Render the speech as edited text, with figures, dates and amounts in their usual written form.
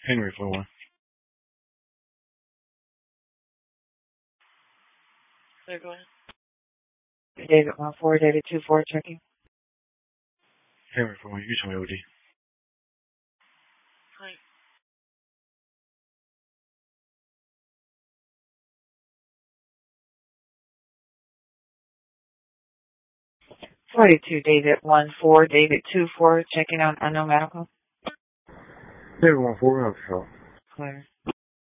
Henry 41. They're going. David 1-4, David 2-4, checking. Henry 41, you tell me OD. Hi. 42, David 1-4, David 2-4, checking on unknown medical. David 1-4, how's it? Clear.